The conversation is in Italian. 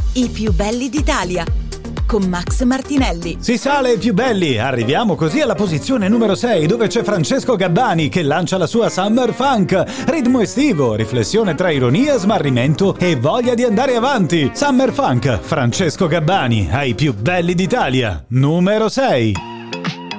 I più belli d'Italia con Max Martinelli. Si sale ai più belli, arriviamo così alla posizione numero 6 dove c'è Francesco Gabbani che lancia la sua Summer Funk, ritmo estivo, riflessione tra ironia, smarrimento e voglia di andare avanti. Summer Funk, Francesco Gabbani, ai più belli d'Italia, numero 6.